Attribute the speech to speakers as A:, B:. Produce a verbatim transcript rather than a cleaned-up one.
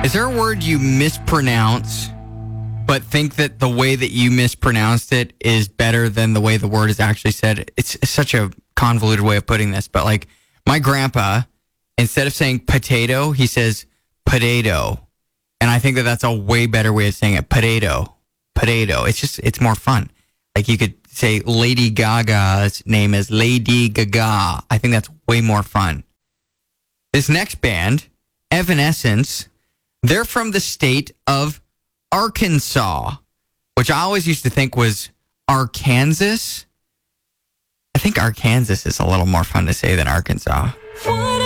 A: Is there a word you mispronounce, but think that the way that you mispronounced it is better than the way the word is actually said? It's, it's such a convoluted way of putting this, but like my grandpa, instead of saying potato, he says potato. And I think that that's a way better way of saying it. Potato. Potato. It's just, it's more fun. Like you could say Lady Gaga's name is Lady Gaga. I think that's way more fun. This next band, Evanescence, they're from the state of Arkansas, which I always used to think was Arkansas. I think Arkansas is a little more fun to say than Arkansas.